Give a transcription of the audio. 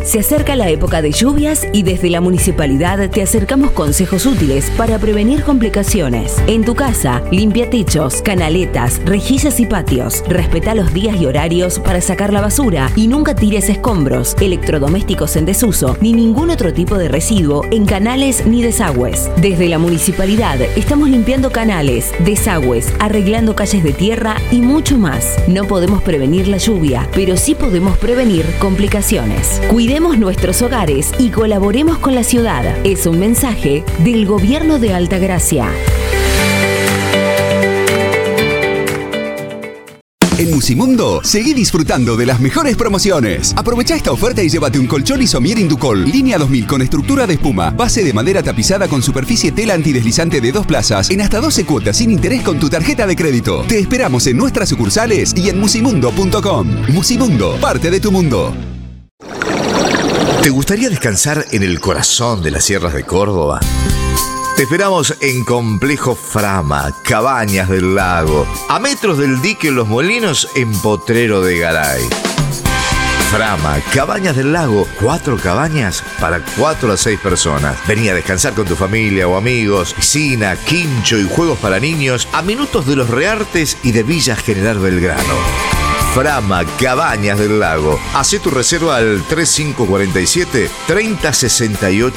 Se acerca la época de lluvias y desde la municipalidad te acercamos consejos útiles para prevenir complicaciones. En tu casa, limpia techos, canaletas, rejillas y patios. Respeta los días y horarios para sacar la basura y nunca tires escombros, electrodomésticos en desuso ni ningún otro tipo de residuo en canales ni desagües. Desde la municipalidad estamos limpiando canales, desagües, arreglando calles de tierra y mucho más. No podemos prevenir la lluvia, pero sí podemos prevenir complicaciones. Cuidemos nuestros hogares y colaboremos con la ciudad. Es un mensaje del Gobierno de Altagracia. En Musimundo, seguí disfrutando de las mejores promociones. Aprovecha esta oferta y llévate un colchón Isomier Inducol, línea 2000 con estructura de espuma, base de madera tapizada con superficie tela antideslizante de 2 plazas, en hasta 12 cuotas sin interés con tu tarjeta de crédito. Te esperamos en nuestras sucursales y en musimundo.com. Musimundo, parte de tu mundo. ¿Te gustaría descansar en el corazón de las sierras de Córdoba? Te esperamos en Complejo Frama, Cabañas del Lago, a metros del dique Los Molinos en Potrero de Garay. Frama, Cabañas del Lago, 4 cabañas para 4 a 6 personas. Vení a descansar con tu familia o amigos, piscina, quincho y juegos para niños a minutos de Los Reartes y de Villa General Belgrano. Frama, Cabañas del Lago. Hacé tu reserva al 3547 3068.